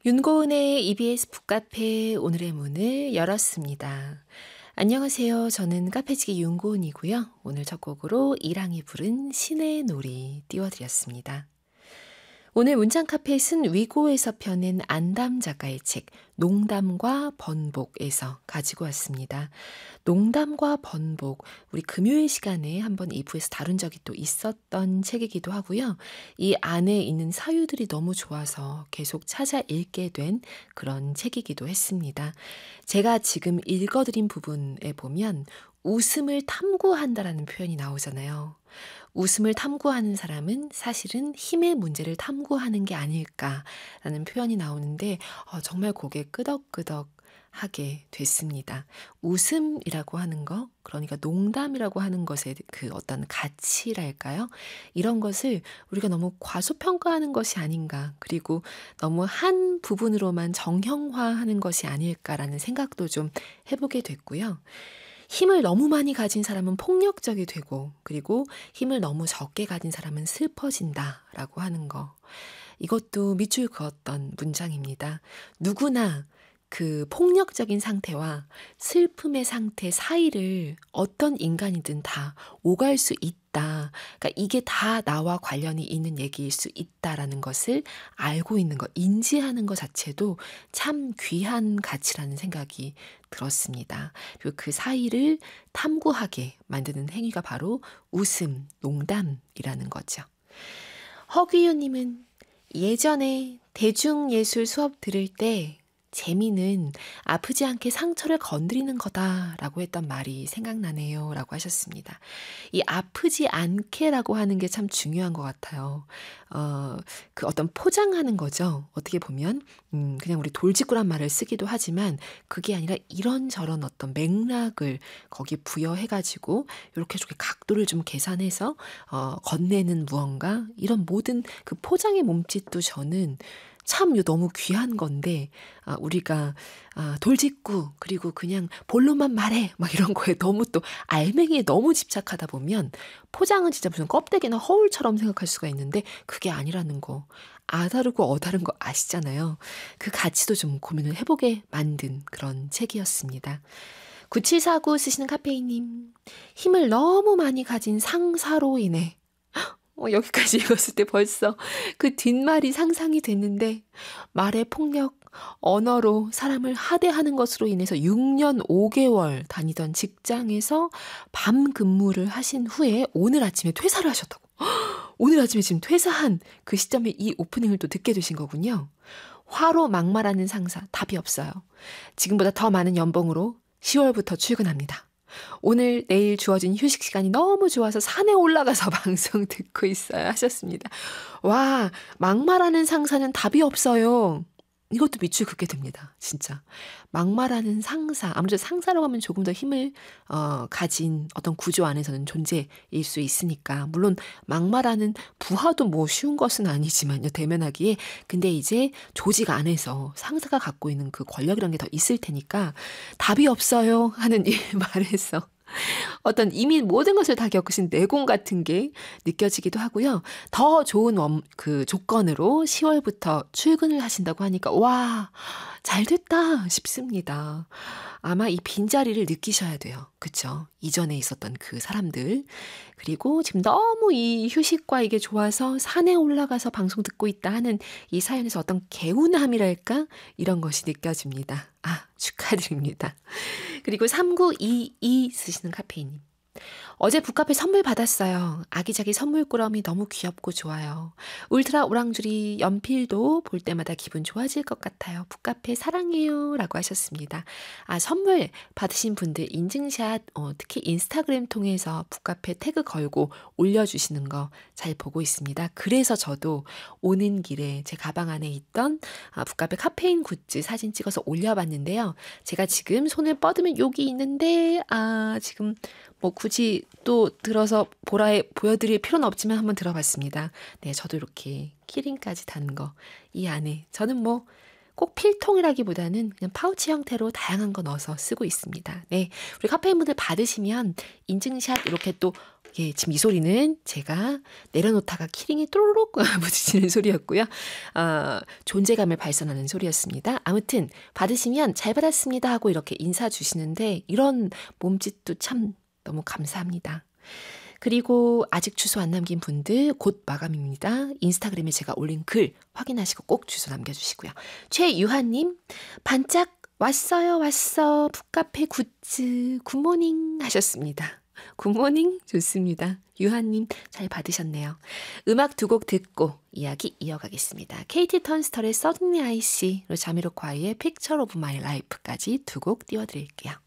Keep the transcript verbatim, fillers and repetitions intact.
윤고은의 이비에스 북카페 오늘의 문을 열었습니다. 안녕하세요. 저는 카페지기 윤고은이고요. 오늘 첫 곡으로 이랑이 부른 신의 놀이 띄워드렸습니다. 오늘 문장카페에 쓴 위고에서 펴낸 안담 작가의 책 농담과 번복에서 가지고 왔습니다. 농담과 번복, 우리 금요일 시간에 한번 이 부에서 다룬 적이 또 있었던 책이기도 하고요. 이 안에 있는 사유들이 너무 좋아서 계속 찾아 읽게 된 그런 책이기도 했습니다. 제가 지금 읽어드린 부분에 보면 웃음을 탐구한다라는 표현이 나오잖아요. 웃음을 탐구하는 사람은 사실은 힘의 문제를 탐구하는 게 아닐까라는 표현이 나오는데 어, 정말 고개 끄덕끄덕 하게 됐습니다. 웃음이라고 하는 거, 그러니까 농담이라고 하는 것의 그 어떤 가치랄까요? 이런 것을 우리가 너무 과소평가하는 것이 아닌가, 그리고 너무 한 부분으로만 정형화하는 것이 아닐까라는 생각도 좀 해보게 됐고요. 힘을 너무 많이 가진 사람은 폭력적이 되고, 그리고 힘을 너무 적게 가진 사람은 슬퍼진다라고 하는 거. 이것도 밑줄 그었던 문장입니다. 누구나 그 폭력적인 상태와 슬픔의 상태 사이를 어떤 인간이든 다 오갈 수 있다. 그러니까 이게 다 나와 관련이 있는 얘기일 수 있다라는 것을 알고 있는 것, 인지하는 것 자체도 참 귀한 가치라는 생각이 들었습니다. 그리고 그 사이를 탐구하게 만드는 행위가 바로 웃음, 농담이라는 거죠. 허귀유님은 예전에 대중예술 수업 들을 때 재미는 아프지 않게 상처를 건드리는 거다라고 했던 말이 생각나네요 라고 하셨습니다. 이 아프지 않게라고 하는 게 참 중요한 것 같아요. 어, 그 어떤 포장하는 거죠. 어떻게 보면 음, 그냥 우리 돌직구란 말을 쓰기도 하지만 그게 아니라 이런저런 어떤 맥락을 거기 부여해가지고 이렇게 저렇게 각도를 좀 계산해서 어, 건네는 무언가, 이런 모든 그 포장의 몸짓도 저는 참 너무 귀한 건데, 아, 우리가 아, 돌직구 그리고 그냥 본론만 말해 막 이런 거에 너무 또 알맹이에 너무 집착하다 보면 포장은 진짜 무슨 껍데기나 허울처럼 생각할 수가 있는데 그게 아니라는 거, 아다르고 어다른 거 아시잖아요. 그 가치도 좀 고민을 해보게 만든 그런 책이었습니다. 구칠사구 쓰시는 카페이님, 힘을 너무 많이 가진 상사로 인해 어, 여기까지 읽었을 때 벌써 그 뒷말이 상상이 됐는데, 말의 폭력, 언어로 사람을 하대하는 것으로 인해서 육 년 오 개월 다니던 직장에서 밤 근무를 하신 후에 오늘 아침에 퇴사를 하셨다고. 오늘 아침에 지금 퇴사한 그 시점에 이 오프닝을 또 듣게 되신 거군요. 화로 막말하는 상사, 답이 없어요. 지금보다 더 많은 연봉으로 시월부터 출근합니다. 오늘 내일 주어진 휴식 시간이 너무 좋아서 산에 올라가서 방송 듣고 있어요 하셨습니다. 와, 막말하는 상사는 답이 없어요. 이것도 밑줄 긋게 됩니다. 진짜. 막말하는 상사, 아무래도 상사라고 하면 조금 더 힘을 어, 가진 어떤 구조 안에서는 존재일 수 있으니까. 물론 막말하는 부하도 뭐 쉬운 것은 아니지만요, 대면하기에. 근데 이제 조직 안에서 상사가 갖고 있는 그 권력이라는 게 더 있을 테니까 답이 없어요 하는 이 말에서 어떤 이미 모든 것을 다 겪으신 내공 같은 게 느껴지기도 하고요. 더 좋은 원, 그 조건으로 시월부터 출근을 하신다고 하니까 와, 잘 됐다 싶습니다. 아마 이 빈자리를 느끼셔야 돼요. 그쵸? 이전에 있었던 그 사람들. 그리고 지금 너무 이 휴식과 이게 좋아서 산에 올라가서 방송 듣고 있다 하는 이 사연에서 어떤 개운함이랄까? 이런 것이 느껴집니다. 아, 축하드립니다. 그리고 삼구이이 쓰시는 카페이님. 어제 북카페 선물 받았어요. 아기자기 선물 꾸러미 너무 귀엽고 좋아요. 울트라 오랑주리 연필도 볼 때마다 기분 좋아질 것 같아요. 북카페 사랑해요 라고 하셨습니다. 아, 선물 받으신 분들 인증샷 어, 특히 인스타그램 통해서 북카페 태그 걸고 올려주시는 거 잘 보고 있습니다. 그래서 저도 오는 길에 제 가방 안에 있던 아, 북카페 카페인 굿즈 사진 찍어서 올려봤는데요. 제가 지금 손을 뻗으면 여기 있는데 아 지금 뭐 굳이 또 들어서 보라 보여드릴 필요는 없지만 한번 들어봤습니다. 네, 저도 이렇게 키링까지 단 거 이 안에 저는 뭐 꼭 필통이라기보다는 그냥 파우치 형태로 다양한 거 넣어서 쓰고 있습니다. 네, 우리 카페인분들 받으시면 인증샷 이렇게 또 예, 지금 이 소리는 제가 내려놓다가 키링이 또르륵 부딪히는 소리였고요. 어, 존재감을 발산하는 소리였습니다. 아무튼 받으시면 잘 받았습니다 하고 이렇게 인사 주시는데 이런 몸짓도 참 너무 감사합니다. 그리고 아직 주소 안 남긴 분들 곧 마감입니다. 인스타그램에 제가 올린 글 확인하시고 꼭 주소 남겨주시고요. 최유하님, 반짝 왔어요 왔어 북카페 굿즈 굿모닝 하셨습니다. 굿모닝 좋습니다. 유하님 잘 받으셨네요. 음악 두 곡 듣고 이야기 이어가겠습니다. 케이티 턴스털의 Suddenly I See, 자미로콰이의 Picture of My Life까지 두 곡 띄워드릴게요.